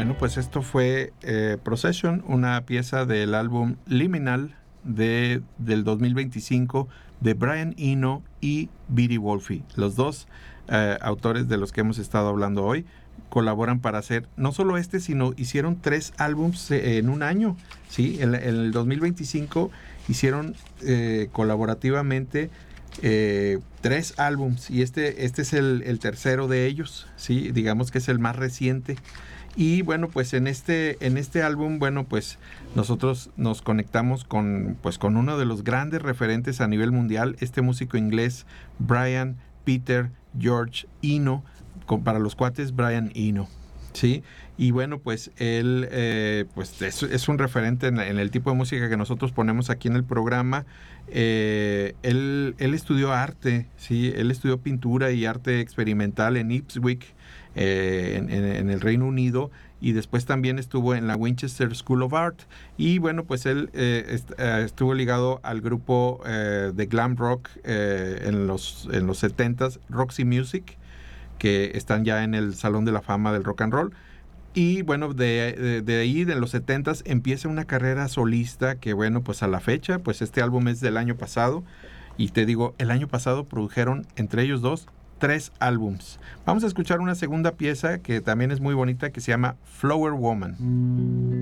Bueno, pues esto fue Procession, una pieza del álbum Liminal del 2025 de Brian Eno y Beatty Wolfe. Los dos autores de los que hemos estado hablando hoy colaboran para hacer no solo sino hicieron 3 álbums en un año. ¿Sí? En el 2025 hicieron colaborativamente 3 álbums y este es el tercero de ellos, ¿sí? Digamos que es el más reciente. Y bueno, pues en este álbum, bueno, pues nosotros nos conectamos con uno de los grandes referentes a nivel mundial, este músico inglés, Brian Peter George Eno, para los cuates Brian Eno, ¿sí? Y bueno, pues él pues es un referente en el tipo de música que nosotros ponemos aquí en el programa. Él estudió arte, ¿sí? Él estudió pintura y arte experimental en Ipswich, en el Reino Unido, y después también estuvo en la Winchester School of Art. Y bueno, pues él estuvo ligado al grupo de glam rock en los 70s, Roxy Music, que están ya en el Salón de la Fama del Rock and Roll. Y bueno, de ahí, de los 70s, empieza una carrera solista que, bueno, pues a la fecha, pues este álbum es del año pasado. Y te digo, el año pasado produjeron entre ellos dos 3 álbums. Vamos a escuchar una segunda pieza que también es muy bonita, que se llama Flower Woman.